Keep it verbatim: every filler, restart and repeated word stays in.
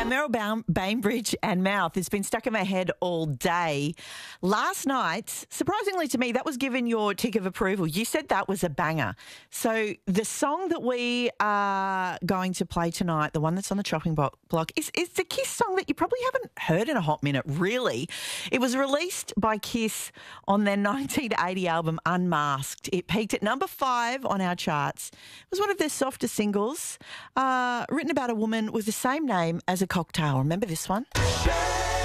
Meryl Bain- Bainbridge and Mouth has been stuck in my head all day. Last night, surprisingly to me, that was given your tick of approval. You said that was a banger. So the song that we are going to play tonight, the one that's on the chopping bo- block, is, is the Kiss song that you probably haven't heard in a hot minute, really. It was released by Kiss on their nineteen eighty album Unmasked. It peaked at number five on our charts. It was one of their softer singles, uh, written about a woman with the same name as a cocktail. Remember this one?